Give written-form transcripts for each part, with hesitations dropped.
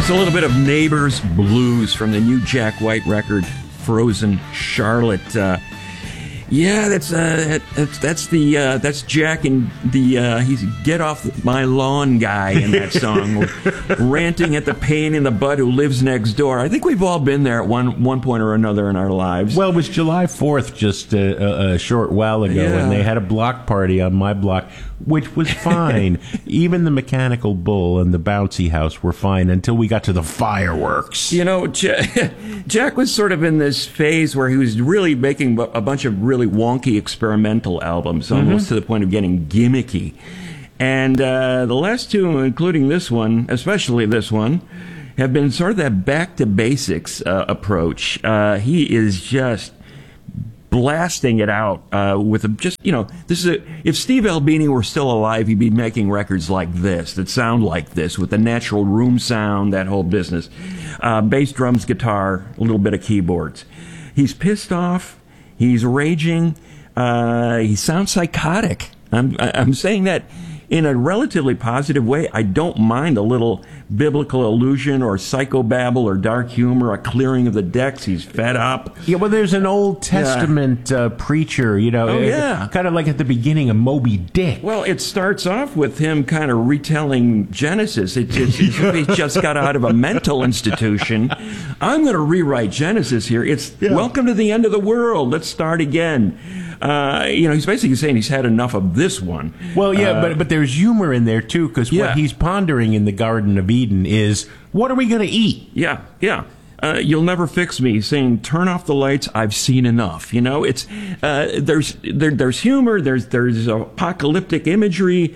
That's a little bit of Neighbors Blues from the new Jack White record, Frozen Charlotte. That's Jack and he's get off my lawn guy in that song, ranting at the pain in the butt who lives next door. I think we've all been there at one point or another in our lives. Well, it was July 4th just a short while ago, and they had a block party on my block, which was fine. Even the Mechanical Bull and the Bouncy House were fine until we got to the fireworks. You know, Jack was sort of in this phase where he was really making a bunch of really wonky experimental albums, almost to the point of getting gimmicky. And the last two, including this one, especially this one, have been sort of that back to basics approach. He is just blasting it out with if Steve Albini were still alive, he'd be making records like this that sound like this, with the natural room sound, that whole business. Bass, drums, guitar, a little bit of keyboards. He's pissed off. He's raging. He sounds psychotic. I'm saying that in a relatively positive way. I don't mind a little biblical allusion or psychobabble or dark humor, a clearing of the decks. He's fed up. Yeah, well, there's an Old Testament preacher, kind of like at the beginning of Moby Dick. Well, it starts off with him kind of retelling Genesis. It's he just got out of a mental institution. I'm going to rewrite Genesis here. It's welcome to the end of the world. Let's start again. He's basically saying he's had enough of this one. Well, but there's humor in there, too, because what he's pondering in the Garden of Eden is, what are we going to eat? Yeah. You'll never fix me. He's saying, turn off the lights. I've seen enough. You know, it's there's humor. There's apocalyptic imagery.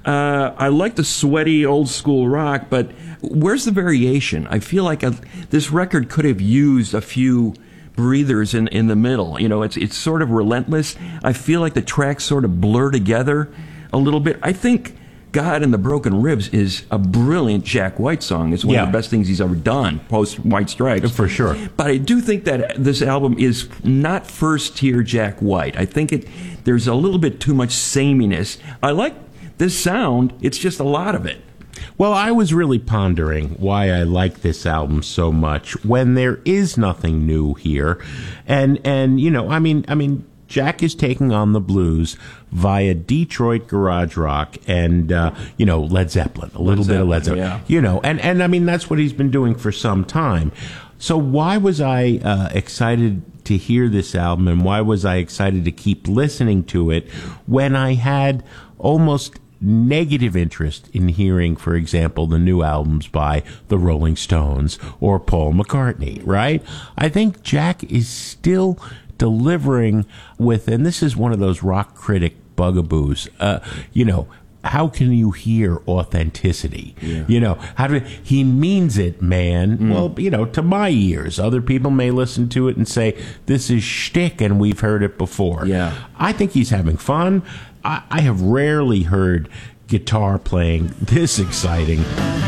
I like the sweaty old school rock, but where's the variation? I feel like this record could have used a few breathers in the middle. You know, it's sort of relentless. I feel like the tracks sort of blur together a little bit. I think God and the Broken Ribs is a brilliant Jack White song. It's one of the best things he's ever done, post White Stripes. For sure. But I do think that this album is not first-tier Jack White. I think there's a little bit too much sameness. I like this sound. It's just a lot of it. Well, I was really pondering why I like this album so much when there is nothing new here. And I mean, Jack is taking on the blues via Detroit garage rock and, Led Zeppelin, a little bit of Led Zeppelin, and I mean, that's what he's been doing for some time. So why was I excited to hear this album, and why was I excited to keep listening to it when I had almost negative interest in hearing, for example, the new albums by the Rolling Stones or Paul McCartney, right? I think Jack is still delivering with, and this is one of those rock critic bugaboos, how can you hear authenticity? He means it, man. Well, to my ears. Other people may listen to it and say, this is shtick and we've heard it before. Yeah. I think he's having fun. I have rarely heard guitar playing this exciting.